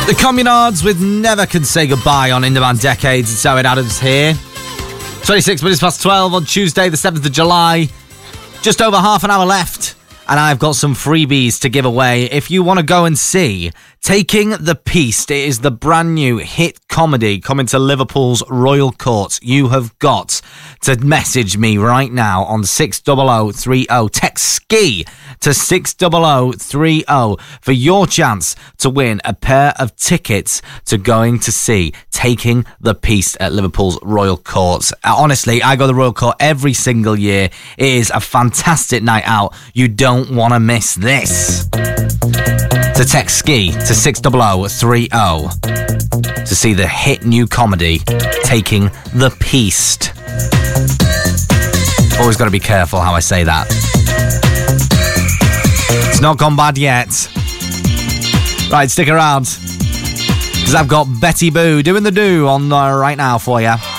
The Communards with Never Can Say Goodbye on In Demand Decades. It's Owen Adams here. 26 minutes past 12 on Tuesday, the 7th of July. Just over half an hour left. And I've got some freebies to give away if you want to go and see Taking the Piece. It is the brand new hit comedy coming to Liverpool's Royal Court. You have got to message me right now on 60030. Text SKI to 60030 for your chance to win a pair of tickets to going to see Taking the Piece at Liverpool's Royal Court. Honestly, I go to the Royal Court every single year. It is a fantastic night out. You don't want to miss this. To text SKI to 60030 to see the hit new comedy Taking the Piece. Always got to be careful how I say that. It's not gone bad yet. Right, stick around, because I've got Betty Boo doing the do on right now for you.